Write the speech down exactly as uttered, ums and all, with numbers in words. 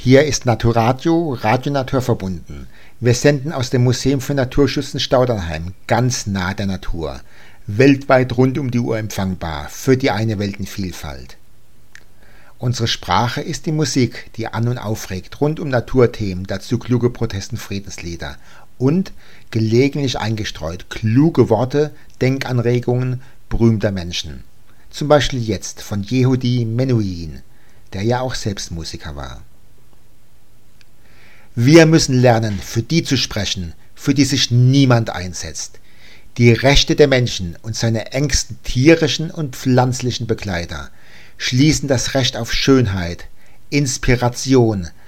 Hier ist Naturadio, Radio Natur verbunden. Wir senden aus dem Museum für Naturschutz in Staudernheim, ganz nah der Natur. Weltweit rund um die Uhr empfangbar, für die eine Weltenvielfalt. Unsere Sprache ist die Musik, die an- und aufregt, rund um Naturthemen, dazu kluge Protest- und Friedenslieder. Und, gelegentlich eingestreut, kluge Worte, Denkanregungen berühmter Menschen. Zum Beispiel jetzt von Yehudi Menuhin, der ja auch selbst Musiker war. Wir müssen lernen, für die zu sprechen, für die sich niemand einsetzt. Die Rechte der Menschen und seine engsten tierischen und pflanzlichen Begleiter schließen das Recht auf Schönheit, Inspiration,